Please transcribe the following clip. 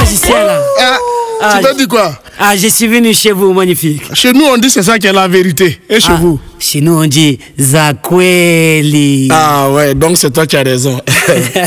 magicien là. Tu t'as dit quoi? Ah, je suis venu chez vous, magnifique. Chez nous, on dit c'est ça qui est la vérité. Et chez vous? Chez nous, on dit Zakweli. Ah ouais, donc c'est toi qui as raison.